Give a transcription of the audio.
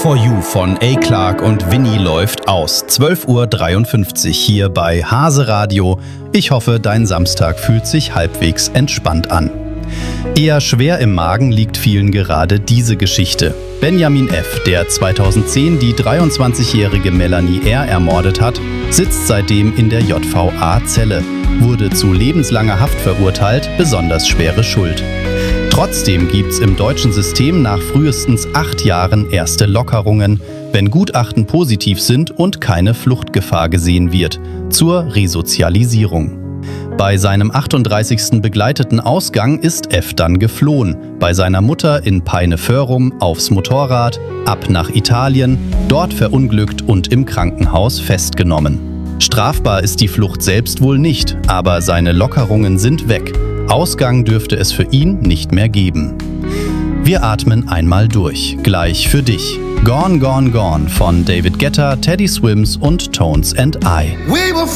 for You von A. Clark und Winnie läuft aus. 12:53 Uhr hier bei Hase Radio. Ich hoffe, dein Samstag fühlt sich halbwegs entspannt an. Eher schwer im Magen liegt vielen gerade diese Geschichte. Benjamin F., der 2010 die 23-jährige Melanie R. ermordet hat, sitzt seitdem in der JVA-Zelle, wurde zu lebenslanger Haft verurteilt, besonders schwere Schuld. Trotzdem gibt's im deutschen System nach frühestens 8 Jahren erste Lockerungen, wenn Gutachten positiv sind und keine Fluchtgefahr gesehen wird, zur Resozialisierung. Bei seinem 38. begleiteten Ausgang ist F. dann geflohen, bei seiner Mutter in Peine-Föhrum aufs Motorrad, ab nach Italien, dort verunglückt und im Krankenhaus festgenommen. Strafbar ist die Flucht selbst wohl nicht, aber seine Lockerungen sind weg. Ausgang dürfte es für ihn nicht mehr geben. Wir atmen einmal durch, gleich für dich. Gone, Gone, Gone von David Guetta, Teddy Swims und Tones and I.